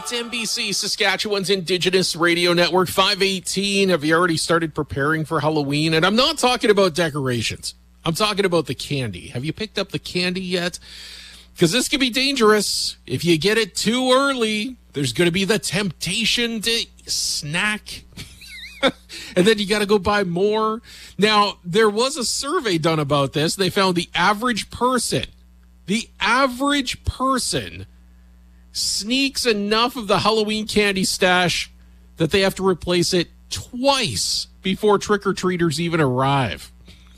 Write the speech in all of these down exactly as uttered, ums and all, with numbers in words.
It's N B C, Saskatchewan's Indigenous Radio Network, five eighteen. Have you already started preparing for Halloween? And I'm not talking about decorations. I'm talking about the candy. Have you picked up the candy yet? Because this could be dangerous. If you get it too early, there's going to be the temptation to snack. And then you got to go buy more. Now, there was a survey done about this. They found the average person, the average person sneaks enough of the Halloween candy stash that they have to replace it twice before trick-or-treaters even arrive.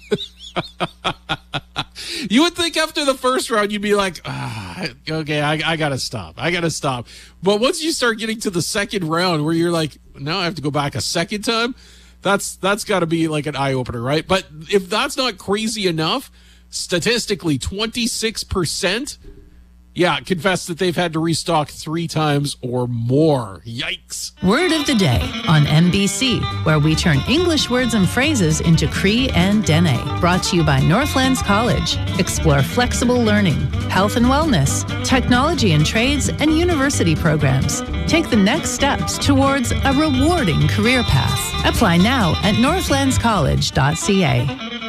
You would think after the first round, you'd be like, ah, okay, I, I got to stop. I got to stop. But once you start getting to the second round where you're like, no, I have to go back a second time, that's that's got to be like an eye-opener, right? But if that's not crazy enough, statistically, twenty-six percent, yeah, confess that they've had to restock three times or more. Yikes. Word of the day on N B C, where we turn English words and phrases into Cree and Dene. Brought to you by Northlands College. Explore flexible learning, health and wellness, technology and trades, and university programs. Take the next steps towards a rewarding career path. Apply now at northlands college dot c a.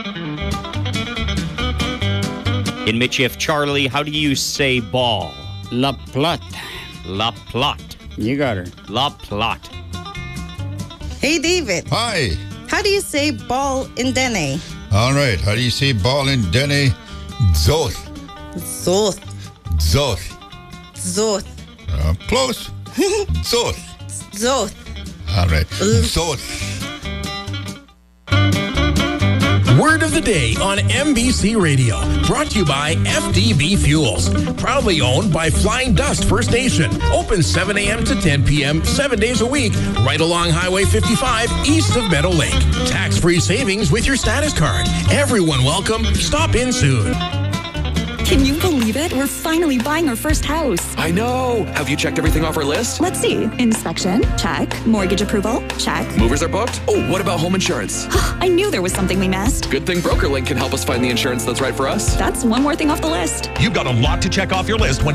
In Michif, Charlie, how do you say ball? La plot. La plot. You got her. La plot. Hey, David. Hi. How do you say ball in Dene? All right. How do you say ball in Dene? Zoth. Zoth. Zoth. Zoth. Uh, close. Zoth. Zoth. All right. Zoth. Word of the day on N B C Radio. Brought to you by F D B Fuels. Proudly owned by Flying Dust First Nation. Open seven a.m. to ten p.m. seven days a week. Right along Highway fifty-five east of Meadow Lake. Tax-free savings with your status card. Everyone welcome. Stop in soon. Can you believe it? We're finally buying our first house. I know. Have you checked everything off our list? Let's see. Inspection? Check. Mortgage approval? Check. Movers are booked? Oh, what about home insurance? I knew there was something we missed. Good thing BrokerLink can help us find the insurance that's right for us. That's one more thing off the list. You've got a lot to check off your list when